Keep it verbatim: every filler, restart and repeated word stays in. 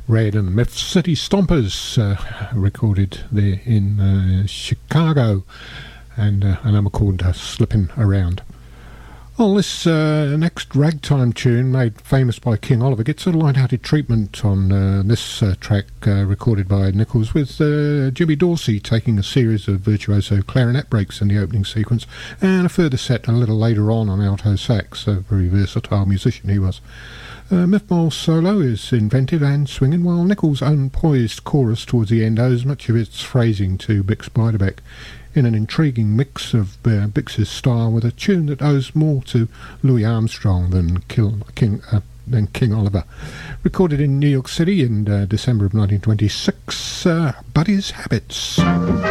Red and the Myth City Stompers, uh, recorded there in uh, Chicago, and uh, a number called uh, Slippin' Around. Well, this uh, next ragtime tune, made famous by King Oliver, gets a light-hearted treatment on uh, this uh, track uh, recorded by Nichols, with uh, Jimmy Dorsey taking a series of virtuoso clarinet breaks in the opening sequence, and a further set a little later on on alto sax. A very versatile musician he was. Uh, Mythmole's solo is inventive and swinging, while Nichols' own poised chorus towards the end owes much of its phrasing to Bix Beiderbecke, in an intriguing mix of uh, Bix's style with a tune that owes more to Louis Armstrong than King, King, uh, than King Oliver. Recorded in New York City in uh, December of nineteen twenty-six, uh, Buddy's Habits.